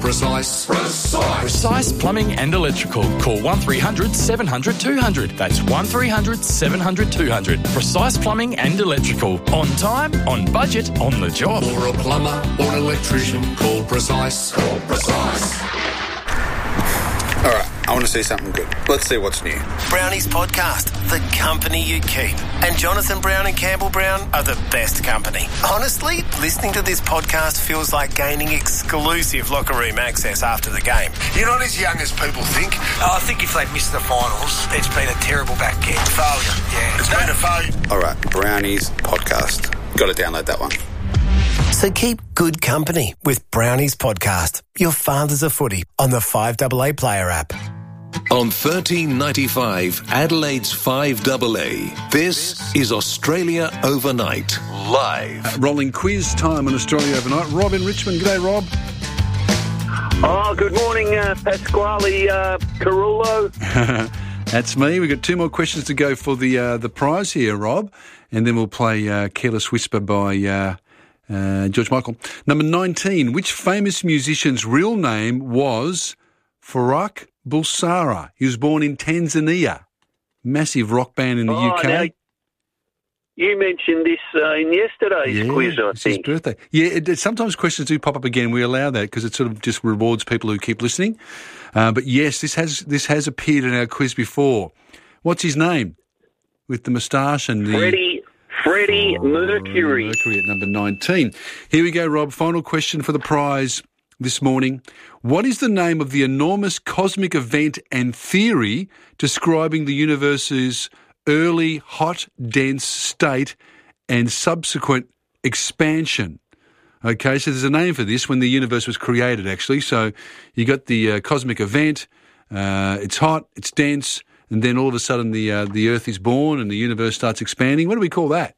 Precise. Precise Plumbing and Electrical. Call 1300 700 200. That's 1300 700 200. Precise Plumbing and Electrical. On time, on budget, on the job. For a plumber or an electrician, call Precise. Call Precise. All right, I want to see something good. Let's see what's new. Brownie's Podcast, the company you keep. And Jonathan Brown and Campbell Brown are the best company. Honestly, listening to this podcast feels like gaining exclusive locker room access after the game. You're not as young as people think. I think if they've missed the finals, it's been a terrible back end. Failure, yeah. It's been a failure. All right, Brownie's Podcast. Got to download that one. So keep good company with Brownie's Podcast, Your Father's a Footy, on the 5AA Player app. On 1395 Adelaide's 5AA, this is Australia Overnight, live. Rolling quiz time on Australia Overnight. Rob in Richmond. G'day, Rob. Oh, good morning, Pasquale Carullo. That's me. We've got two more questions to go for the prize here, Rob, and then we'll play Careless Whisper by George Michael. Number 19. Which famous musician's real name was Farrokh Bulsara? He was born in Tanzania. Massive rock band in the UK. Now, you mentioned this in yesterday's quiz, I it's think. his birthday. Yeah, sometimes questions do pop up again. We allow that because it sort of just rewards people who keep listening. But yes, this has appeared in our quiz before. What's his name? With the moustache and the... Freddie Mercury. Mercury at number 19. Here we go, Rob. Final question for the prize this morning. What is the name of the enormous cosmic event and theory describing the universe's early hot, dense state and subsequent expansion? Okay, so there's a name for this when the universe was created, actually. So you got the cosmic event, it's hot, it's dense, and then all of a sudden the Earth is born and the universe starts expanding. What do we call that?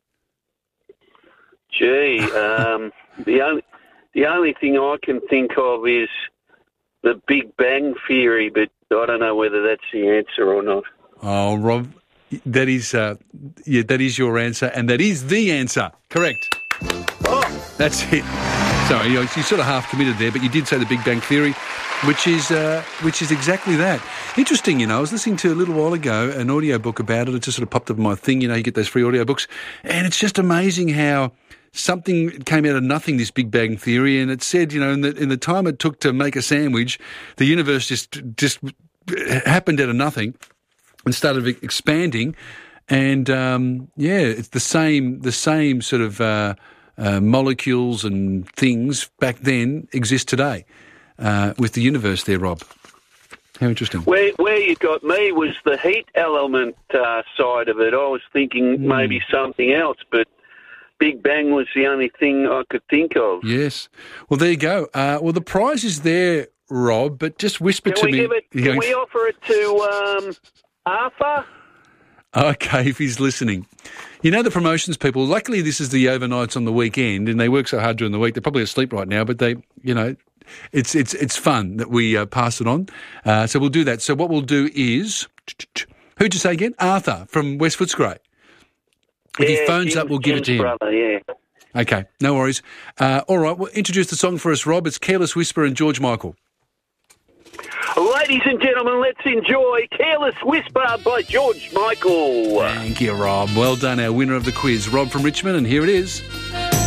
Gee, the only thing I can think of is the Big Bang Theory, but I don't know whether that's the answer or not. Oh, Rob, that is your answer, and that is the answer. Correct. Oh, that's it. Sorry, you sort of half committed there, but you did say the Big Bang Theory, which is exactly that. Interesting, I was listening to a little while ago an audiobook about it. It just sort of popped up in my thing. You get those free audiobooks, and it's just amazing how something came out of nothing, this Big Bang Theory, and it said, in the time it took to make a sandwich, the universe just happened out of nothing and started expanding, and it's the same sort of molecules and things back then exist today with the universe there, Rob. How interesting. Where you got me was the heat element side of it. I was thinking maybe something else, but Big Bang was the only thing I could think of. Yes. Well, there you go. Well, the prize is there, Rob, but just whisper to me. Can we offer it to Arthur? Okay, if he's listening. The promotions people, luckily this is the overnights on the weekend and they work so hard during the week. They're probably asleep right now, but they, it's fun that we pass it on. So we'll do that. So what we'll do is, who'd you say again? Arthur from West Footscray. If he phones up, we'll give it to him. Brother, yeah. Okay, no worries. All right, well, introduce the song for us, Rob. It's Careless Whisper and George Michael. Ladies and gentlemen, let's enjoy Careless Whisper by George Michael. Thank you, Rob. Well done, our winner of the quiz, Rob from Richmond, and here it is.